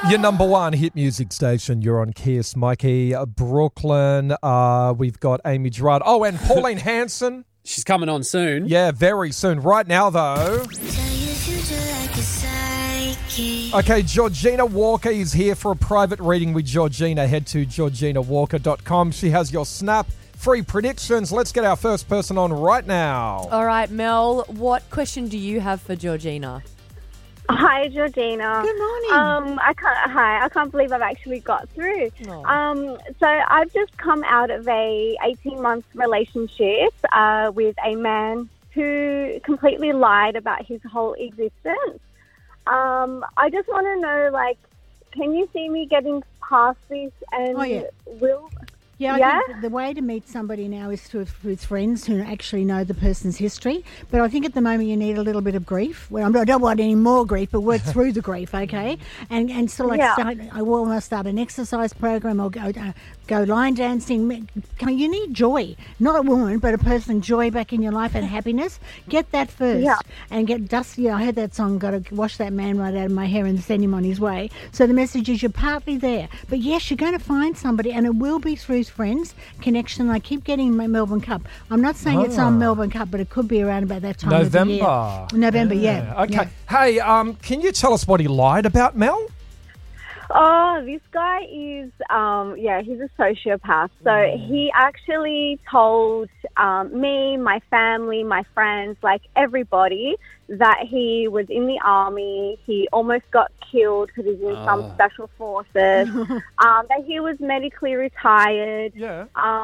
Your number one hit music station. You're on Kiss. Mikey, Brooklyn. We've got Amy Gerard. Oh, and Pauline Hanson. She's coming on soon. Yeah, very soon. Right now, though. Okay, Georgina Walker is here for a private reading with Georgina. Head to georginawalker.com. She has your Snap free predictions. Let's get our first person on right now. All right, Mel, what question do you have for Georgina? Hi, Georgina. Good morning. I can't believe I've actually got through. Oh. So I've just come out of a 18-month relationship with a man who completely lied about his whole existence. I just want to know, can you see me getting past this? And will... Yeah, I think the way to meet somebody now is through friends who actually know the person's history. But I think at the moment you need a little bit of grief. Well, I don't want any more grief, but work through the grief, okay? And sort of I want to start an exercise program or go line dancing. You need joy, not a woman, but a person, joy back in your life and happiness. Get that first and get dusty. I heard that song, got to wash that man right out of my hair and send him on his way. So the message is you're partly there. But yes, you're going to find somebody and it will be through friends connection. I keep getting my Melbourne Cup. I'm not saying it's on Melbourne Cup, but it could be around about that time of the year. November, yeah. Okay. Yeah. Hey, can you tell us what he lied about, Mel? Oh, this guy is, he's a sociopath. So he actually told me, my family, my friends, everybody, that he was in the army. He almost got killed because he's in some special forces. That he was medically retired. Yeah.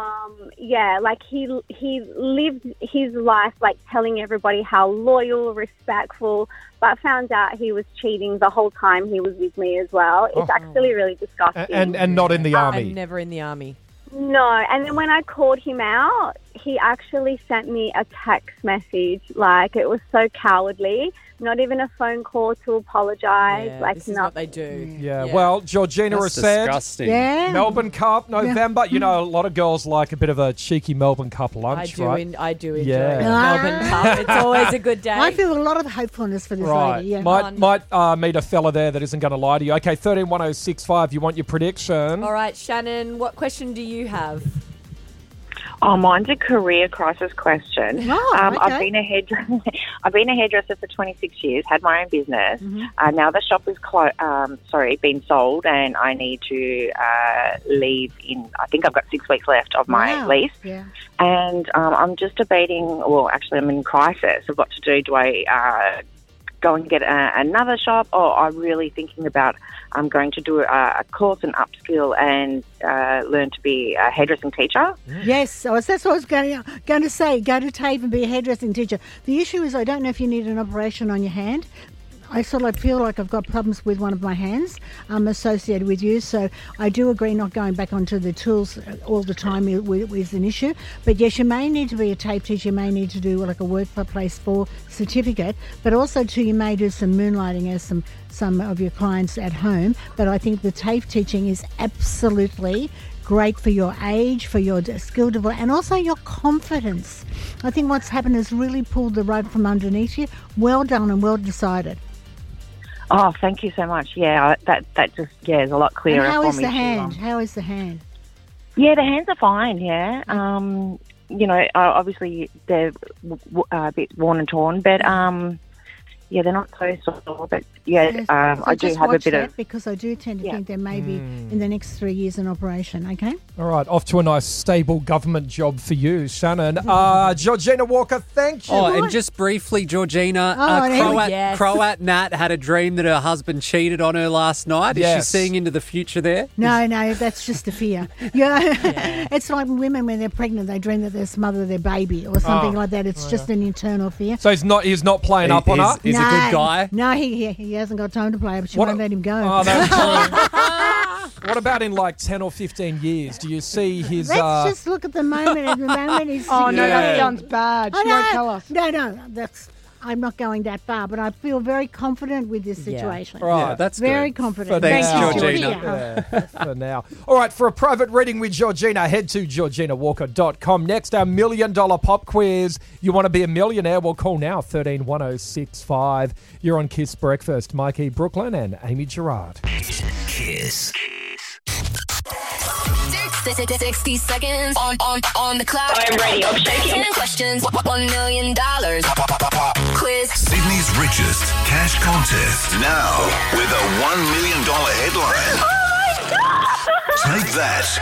He lived his life telling everybody how loyal, respectful, but found out he was cheating the whole time he was with me as well. It's actually really disgusting. And not in the army. And never in the army. No, and then when I called him out, he actually sent me a text message. It was so cowardly. Not even a phone call to apologise. Yeah, this is what they do. Yeah. Well, Georgina has said, disgusting. Melbourne Cup, November. You know, a lot of girls like a bit of a cheeky Melbourne Cup lunch, right? I do enjoy Melbourne Cup. It's always a good day. I feel a lot of hopefulness for this lady. Yeah. Might meet a fella there that isn't going to lie to you. Okay, 131065, you want your prediction? All right, Shannon, what question do you have? Oh, mine's a career crisis question. Oh, okay. I've been a hairdresser for 26 years, had my own business. Mm-hmm. Now the shop is been sold, and I need to leave in. I think I've got 6 weeks left of my lease. Yeah. And I'm just debating. Well, actually, I'm in crisis of what to do. Do I go and get another shop, or I'm really thinking about going to do a course and upskill and learn to be a hairdressing teacher. Yes, so that's what I was going to say. Go to TAFE and be a hairdressing teacher. The issue is I don't know if you need an operation on your hand. I sort of feel like I've got problems with one of my hands associated with you, so I do agree not going back onto the tools all the time is an issue. But yes, you may need to be a TAFE teacher, you may need to do a workplace for certificate, but also too you may do some moonlighting as some of your clients at home. But I think the TAFE teaching is absolutely great for your age, for your skill development, and also your confidence. I think what's happened is really pulled the rug from underneath you. Well done and well decided. Oh, thank you so much. Yeah, that just is a lot clearer for me. How is the hand? How is the hand? Yeah, the hands are fine, yeah. Obviously they're a bit worn and torn, but they're not so sore, but I do have a bit of... because I do tend to think there may be in the next 3 years an operation, okay? All right, off to a nice stable government job for you, Shannon. Georgina Walker, thank you. Oh, and just briefly, Georgina, Croat Nat had a dream that her husband cheated on her last night. Is she seeing into the future there? No, that's just a fear. It's like women when they're pregnant, they dream that they smother their baby or something like that. It's just an internal fear. So he's not playing up on her? He's a good guy? No, he hasn't got time to play, but she won't let him go. Oh, that's true. What about in 10 or 15 years? Do you see his... Let's just look at the moment. At the moment, he's... Oh, no, that sounds bad. She won't tell us. No, I'm not going that far, but I feel very confident with this situation. Right, yeah, that's very good. confident. Thanks, Georgina. For now. All right, for a private reading with Georgina, head to georginawalker.com. Next, our $1 million pop quiz. You want to be a millionaire? Well, call now, 131065. You're on Kiss Breakfast. Mikey, Brooklyn and Amy Gerard. Kiss. 60 seconds on the clock. I'm ready. I'm shaking. 10 questions. $1 million. Quiz. Sydney's richest cash contest. Now with a $1 million headline. Oh my God! Take that